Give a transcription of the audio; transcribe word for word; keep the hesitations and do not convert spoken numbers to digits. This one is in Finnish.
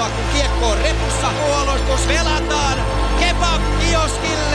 hienoa, kun kiekko on repussa. Puolustus pelataan kebab-kioskille.